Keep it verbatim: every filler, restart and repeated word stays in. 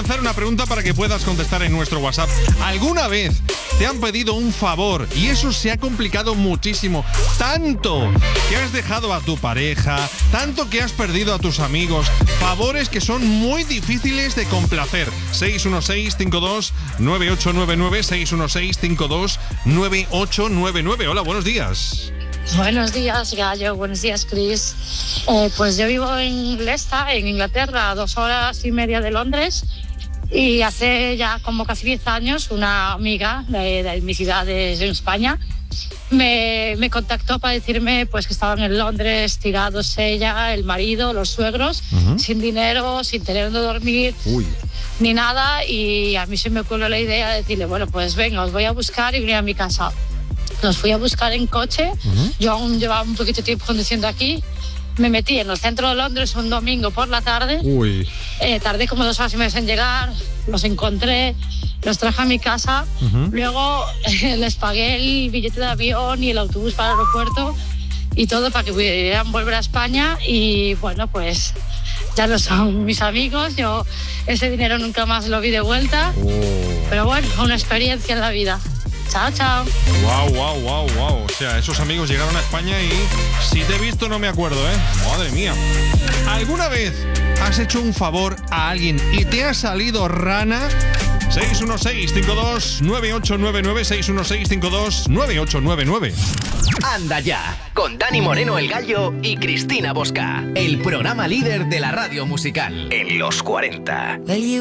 lanzar una pregunta para que puedas contestar en nuestro WhatsApp. ¿Alguna vez te han pedido un favor y eso se ha complicado muchísimo? Tanto que has dejado a tu pareja, tanto que has perdido a tus amigos. Favores que son muy difíciles de complacer. seis uno seis, cinco dos, nueve ocho nueve nueve, seis uno seis, cinco dos, nueve ocho nueve nueve. Hola, buenos días. Buenos días, Gallo. Buenos días, Chris. Eh, pues yo vivo en Leicester, en Inglaterra, a dos horas y media de Londres. Y hace ya como casi diez años, una amiga de, de mi ciudad, de, de España, me, me contactó para decirme pues, que estaban en Londres tirados ella, el marido, los suegros, uh-huh. sin dinero, sin tener donde dormir. Uy. Ni nada. Y a mí se me ocurrió la idea de decirle, bueno, pues venga, os voy a buscar y venir a mi casa. Los fui a buscar en coche, uh-huh. yo aún llevaba un poquito de tiempo conduciendo aquí, me metí en el centro de Londres un domingo por la tarde, Uy. Eh, tardé como dos horas y media en llegar, los encontré, los traje a mi casa, uh-huh. luego eh, les pagué el billete de avión y el autobús para el aeropuerto y todo para que pudieran volver a España y bueno, pues ya no son mis amigos, yo ese dinero nunca más lo vi de vuelta, oh. pero bueno, una experiencia en la vida. Chao, chao. Wow, wow, wow, wow. O sea, esos amigos llegaron a España y si te he visto no me acuerdo, ¿eh? Madre mía. ¿Alguna vez has hecho un favor a alguien y te ha salido rana? seis uno seis, cinco dos, nueve ocho nueve nueve, seis uno seis, cinco dos, nueve ocho nueve nueve. Anda ya, con Dani Moreno el Gallo y Cristina Bosca. El programa líder de la radio musical en los cuarenta.